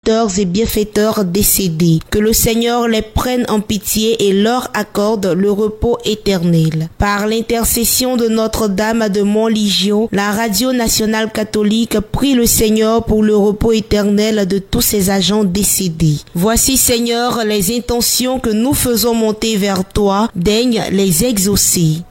serviteurs et bienfaiteurs décédés. Que le Seigneur les prenne en pitié et leur accorde le repos éternel. Par l'intercession de Notre-Dame de Montligio, la Radio Nationale Catholique prie le Seigneur pour le repos éternel de tous ses agents décédés. Voici, Seigneur, les intentions que nous faisons monter vers toi, daigne les exaucer.